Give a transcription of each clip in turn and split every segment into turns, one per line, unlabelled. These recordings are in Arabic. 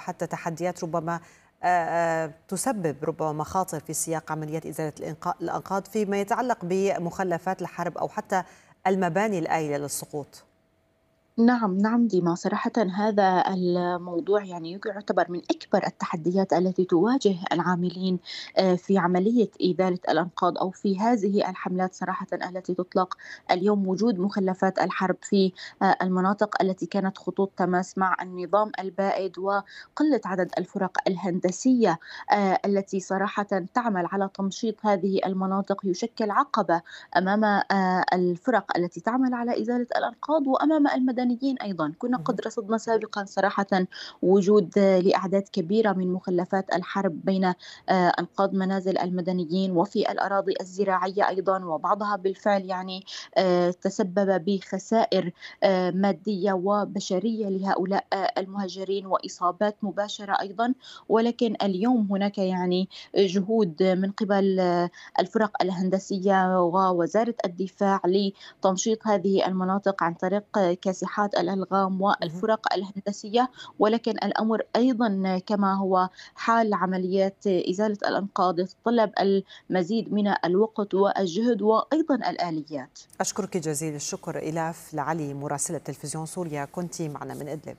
حتى تحديات ربما تسبب ربما مخاطر في سياق عمليات إزالة الأنقاض فيما يتعلق بمخلفات الحرب أو حتى المباني الآيلة للسقوط؟
نعم، نعم ديما، صراحةً هذا الموضوع يعني يعتبر من أكبر التحديات التي تواجه العاملين في عملية إزالة الأنقاض أو في هذه الحملات صراحةً التي تُطلق اليوم. وجود مخلفات الحرب في المناطق التي كانت خطوط تماس مع النظام البائد، وقلة عدد الفرق الهندسية التي صراحةً تعمل على تمشيط هذه المناطق، يشكل عقبة أمام الفرق التي تعمل على إزالة الأنقاض وأمام المدنيين أيضا. كنا
مهم.
قد رصدنا سابقا صراحة وجود لأعداد كبيرة من مخلفات الحرب بين أنقاض منازل المدنيين وفي الأراضي الزراعية أيضا، وبعضها بالفعل يعني تسبب بخسائر مادية وبشرية لهؤلاء المهاجرين وإصابات مباشرة أيضا. ولكن اليوم هناك يعني جهود من قبل الفرق الهندسية ووزارة الدفاع لتنشيط هذه المناطق عن طريق كاسحات الألغام
مهم.
والفرق الهندسية. ولكن الأمر أيضا كما هو حال عمليات إزالة الأنقاض يتطلب المزيد من الوقت والجهد وأيضا الآليات.
أشكرك جزيل الشكر إلاف العلي مراسلة تلفزيون سوريا، كنت معنا من إدلب.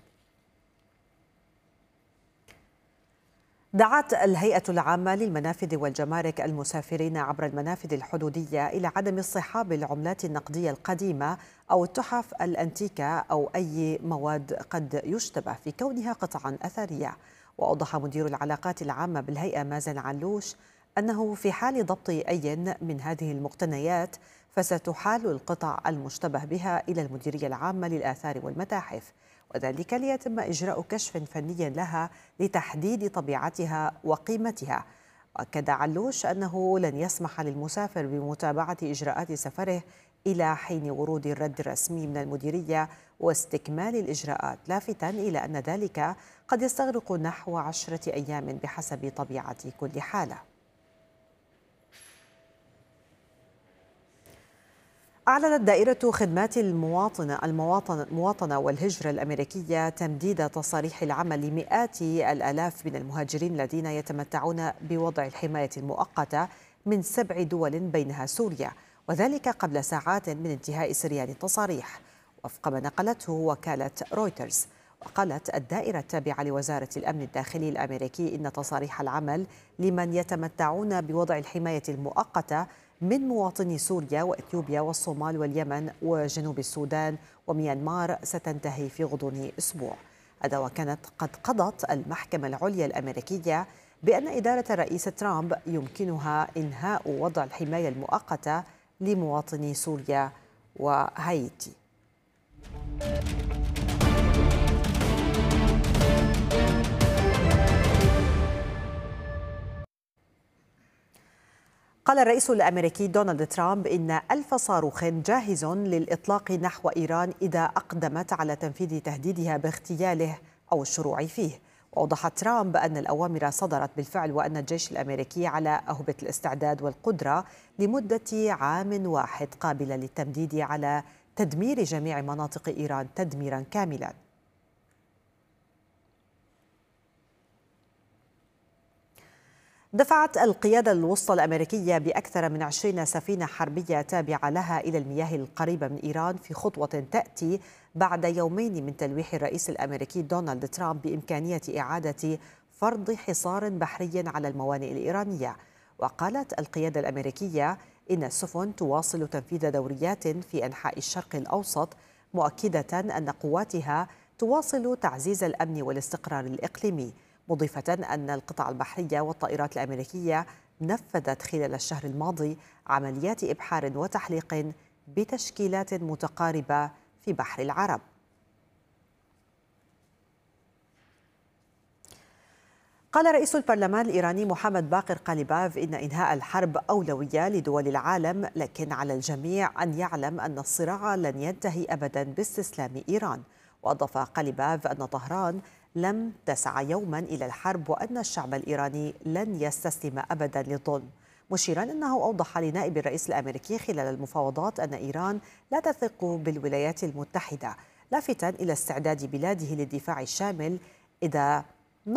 دعت الهيئة العامة للمنافذ والجمارك المسافرين عبر المنافذ الحدودية إلى عدم اصطحاب العملات النقدية القديمة أو التحف الأنتيكة أو أي مواد قد يشتبه في كونها قطعا أثرية. وأوضح مدير العلاقات العامة بالهيئة مازن علوش أنه في حال ضبط أي من هذه المقتنيات فستحال القطع المشتبه بها إلى المديرية العامة للآثار والمتاحف، وذلك ليتم إجراء كشف فني لها لتحديد طبيعتها وقيمتها. وأكد علوش أنه لن يسمح للمسافر بمتابعة إجراءات سفره إلى حين ورود الرد الرسمي من المديرية واستكمال الإجراءات، لافتا إلى أن ذلك قد يستغرق نحو 10 أيام بحسب طبيعة كل حالة. أعلنت دائرة خدمات المواطنة والهجرة الأمريكية تمديد تصاريح العمل لمئات الآلاف من المهاجرين الذين يتمتعون بوضع الحماية المؤقتة من 7 دول بينها سوريا، وذلك قبل ساعات من انتهاء سريان التصاريح وفق ما نقلته وكالة رويترز. وقالت الدائرة التابعة لوزارة الأمن الداخلي الأمريكي إن تصاريح العمل لمن يتمتعون بوضع الحماية المؤقتة من مواطني سوريا وإثيوبيا والصومال واليمن وجنوب السودان وميانمار ستنتهي في غضون أسبوع. هذا وكانت قد قضت المحكمة العليا الأمريكية بأن إدارة الرئيس ترامب يمكنها إنهاء وضع الحماية المؤقتة لمواطني سوريا وهايتي. قال الرئيس الأمريكي دونالد ترامب إن 1000 صاروخ جاهز للإطلاق نحو إيران إذا أقدمت على تنفيذ تهديدها باغتياله أو الشروع فيه. وأوضح ترامب أن الأوامر صدرت بالفعل وأن الجيش الأمريكي على أهبة الاستعداد والقدرة لمدة عام واحد قابلة للتمديد على تدمير جميع مناطق إيران تدميرا كاملا. دفعت القيادة الوسطى الأمريكية بأكثر من 20 سفينة حربية تابعة لها إلى المياه القريبة من إيران في خطوة تأتي بعد يومين من تلويح الرئيس الأمريكي دونالد ترامب بإمكانية إعادة فرض حصار بحري على الموانئ الإيرانية. وقالت القيادة الأمريكية إن السفن تواصل تنفيذ دوريات في أنحاء الشرق الأوسط، مؤكدة أن قواتها تواصل تعزيز الأمن والاستقرار الإقليمي، مضيفة أن القطع البحرية والطائرات الأمريكية نفذت خلال الشهر الماضي عمليات إبحار وتحليق بتشكيلات متقاربة في بحر العرب. قال رئيس البرلمان الإيراني محمد باقر قاليباف إن إنهاء الحرب أولوية لدول العالم، لكن على الجميع أن يعلم أن الصراع لن ينتهي أبدا باستسلام إيران. وأضاف قاليباف أن طهران لم تسعى يوما إلى الحرب وأن الشعب الإيراني لن يستسلم أبدا للظلم، مشيرا أنه أوضح لنائب الرئيس الأمريكي خلال المفاوضات أن إيران لا تثق بالولايات المتحدة، لافتا إلى استعداد بلاده للدفاع الشامل إذا